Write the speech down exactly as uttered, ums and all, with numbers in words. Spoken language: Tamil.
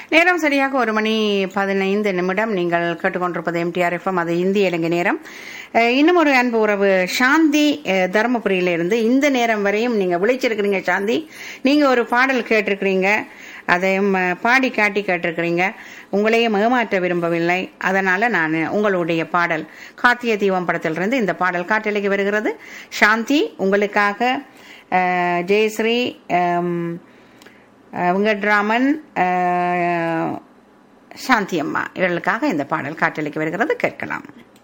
நேரம் சரியாக ஒரு மணி பதினைந்து நிமிடம். நீங்கள் கேட்டுக்கொண்டிருப்பது எம்டிஆர் எஃப்எம், அது இந்திய இலங்கை நேரம். அஹ், இன்னும் ஒரு அன்பு உறவு சாந்தி அஹ், தருமபுரியிலிருந்து இந்த நேரம் வரையும் நீங்க விழிச்சிருக்கிறீங்க. சாந்தி, நீங்க ஒரு பாடல் கேட்டிருக்கிறீங்க, அதையும் அஹ், பாடி காட்டி கேட்டிருக்கிறீங்க. உங்களையும் ஏமாற்ற விரும்பவில்லை, அதனால நான் உங்களுடைய பாடல் கார்த்திகை தீபம் படத்திலிருந்து இந்த பாடல் காட்டலைக்கு வருகிறது. சாந்தி, உங்களுக்காக அஹ், ஜெயஸ்ரீ, அம், அஹ், வெங்கட்ராமன், அஹ், சாந்தி அம்மா இவர்களுக்காக இந்த பாடல் காட்டலைக்கு வருகிறது, கேட்கலாம்.